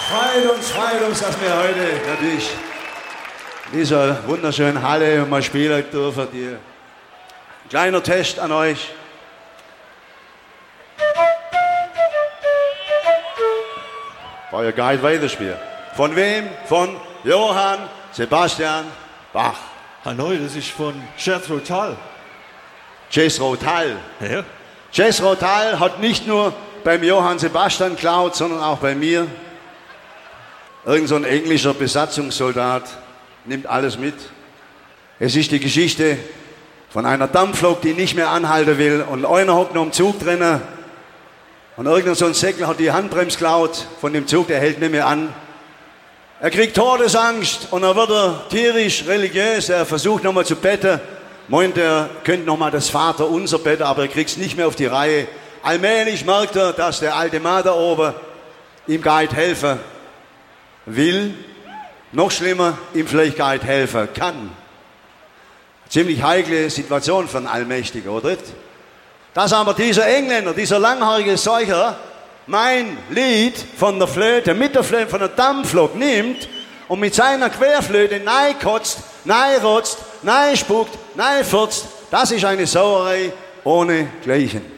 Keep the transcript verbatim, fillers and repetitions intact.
Freut uns, freut uns, dass wir heute natürlich in dieser wunderschönen Halle mal spielen dürfen. Die kleiner Test an euch. War ja gar nicht weiterspielen. Von wem? Von Johann Sebastian Bach. Hanoi, das ist von Jethro Tull. Jethro Tull. Ja. Jethro Tull hat nicht nur beim Johann Sebastian geklaut, sondern auch bei mir. Irgend so ein englischer Besatzungssoldat nimmt alles mit. Es ist die Geschichte von einer Dampflok, die nicht mehr anhalten will, und einer hockt noch im Zug drinnen und irgendein so ein Säckel hat die Handbremse geklaut von dem Zug, der hält nicht mehr an. Er kriegt Todesangst und dann wird er tierisch religiös, er versucht nochmal zu betten, meint er könnte nochmal das Vaterunser betten, aber er kriegt es nicht mehr auf die Reihe. Allmählich merkt er, dass der alte Mann da oben ihm gar nicht helfen will, noch schlimmer, ihm vielleicht gar nicht helfen kann. Ziemlich heikle Situation für einen Allmächtigen, oder? Dass aber dieser Engländer, dieser langhaarige Seucher, mein Lied von der Flöte, mit der Flöte von der Dampflok nimmt und mit seiner Querflöte neikotzt, neirotzt, neispuckt, neifurzt, das ist eine Sauerei ohne Gleichen.